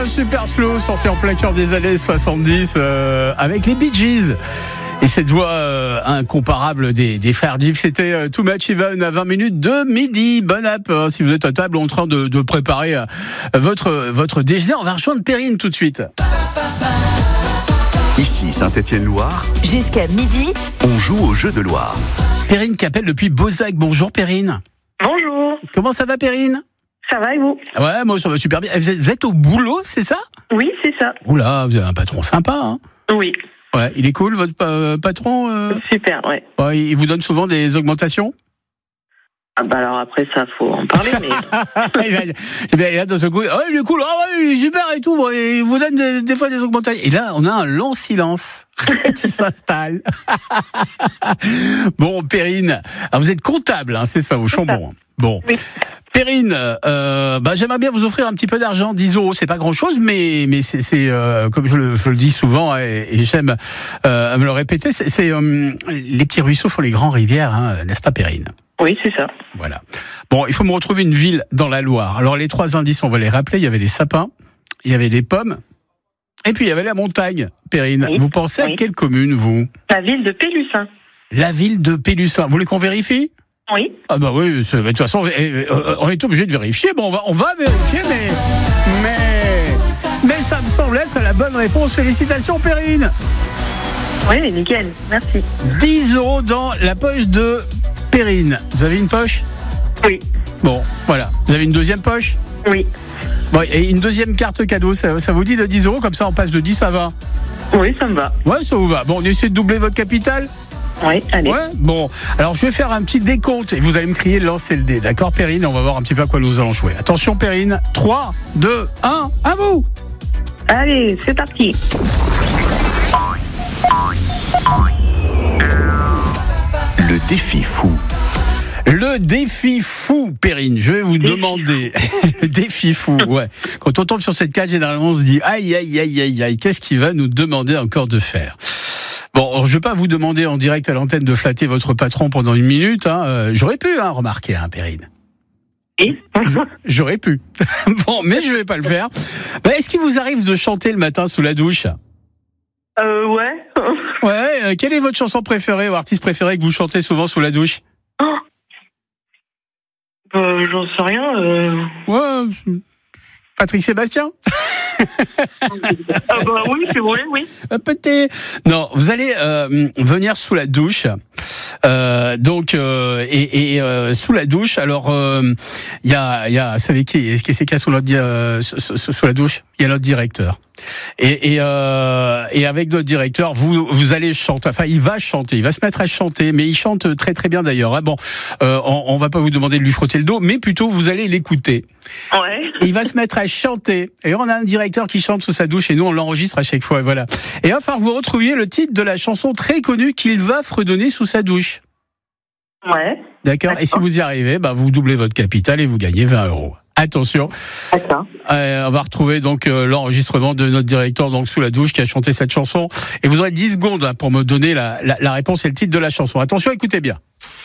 Super Slow, sorti en plein cœur des années 70 avec les Bee Gees. Et cette voix incomparable des frères Gibbs, c'était Too Much Even à 20 minutes de midi. Bonne app, si vous êtes à table en train de préparer votre déjeuner. On va rejoindre Perrine tout de suite. Ici Saint-Étienne-Loire. Jusqu'à midi, On joue au jeu de Loire. Perrine qui appelle depuis Beauzac. Bonjour Perrine. Bonjour, Comment ça va Perrine ? ça va et vous? Ouais, moi ça va super bien. Vous êtes au boulot, c'est ça ? Oui, c'est ça. Oula, vous avez un patron sympa, hein ? Oui, Ouais, il est cool votre patron super, ouais. Ouais, il vous donne souvent des augmentations ? Ah bah alors après ça, faut en parler, mais C'est bien, il est dans ce coup, il est cool, il est super et tout, il vous donne des fois des augmentations. Et là, on a un long silence qui s'installe. Bon, Perrine, alors vous êtes comptable, hein, c'est ça, au Chambon. Bon. Oui. Perrine, j'aimerais bien vous offrir un petit peu d'argent, 10 €, c'est pas grand chose, mais c'est comme je le dis souvent et j'aime me le répéter, c'est les petits ruisseaux font les grandes rivières, hein, n'est-ce pas Perrine ? oui, c'est ça. Voilà. Bon, il faut me retrouver une ville dans la Loire. Alors les 3 indices, on va les rappeler. Il y avait les sapins, il y avait les pommes, et puis il y avait la montagne. Perrine, Oui. vous pensez à Oui. quelle commune, vous ? La ville de Pélussin. La ville de Pélussin. Vous voulez qu'on vérifie ? Oui. Ah bah oui, de toute façon, on est obligé de vérifier. Bon, on va vérifier, mais ça me semble être la bonne réponse. Félicitations, Perrine. Oui, nickel, merci. 10 € dans la poche de Perrine. Vous avez une poche ? Oui, Bon, voilà. Vous avez une deuxième poche ? oui. Bon, et une deuxième carte cadeau, ça vous dit de 10 €, comme ça on passe de 10 à 20. Oui, ça me va. Ouais, ça vous va. Bon, on essaie de doubler votre capital ? Oui, allez. Ouais, bon. Alors, je vais faire un petit décompte et vous allez me crier lancer le dé. D'accord, Perrine ? On va voir un petit peu à quoi nous allons jouer. Attention, Perrine. 3, 2, 1, à vous ! Allez, c'est parti. Le défi fou. Le défi fou, Perrine. Je vais vous demander. Le défi fou, ouais. Quand on tombe sur cette case, généralement, on se dit aïe, aïe, aïe, aïe, aïe. Qu'est-ce qu'il va nous demander encore de faire ? Bon, je vais pas vous demander en direct à l'antenne de flatter votre patron pendant 1 minute. Hein. J'aurais pu, remarquer, Perrine. Et J'aurais pu. Bon, mais je vais pas le faire. Est-ce qu'il vous arrive de chanter le matin sous la douche ? ouais. Ouais. Quelle est votre chanson préférée ou artiste préféré que vous chantez souvent sous la douche ? J'en sais rien. Ouais. Patrick Sébastien ? Ah bah oui, c'est vrai, oui. Peut-être. Non, vous allez venir sous la douche. Sous la douche, alors il y a savez qui est-ce qui c'est qui a sous la douche ? Il y a notre directeur. Et avec notre directeur, vous allez chanter. Enfin, il va chanter. Il va se mettre à chanter, mais il chante très très bien d'ailleurs. Hein. Bon, on va pas vous demander de lui frotter le dos, mais plutôt vous allez l'écouter. Ouais. Et il va se mettre à chanter. Et on a un directeur qui chante sous sa douche et nous on l'enregistre à chaque fois. Et voilà. Et il va falloir que vous retrouviez le titre de la chanson très connue qu'il va fredonner sous sa douche. Ouais. D'accord. Et si vous y arrivez, vous doublez votre capital et vous gagnez 20 €. Attention. D'accord. On va retrouver donc l'enregistrement de notre directeur donc sous la douche qui a chanté cette chanson. Et vous aurez 10 secondes pour me donner la réponse et le titre de la chanson. Attention, écoutez bien.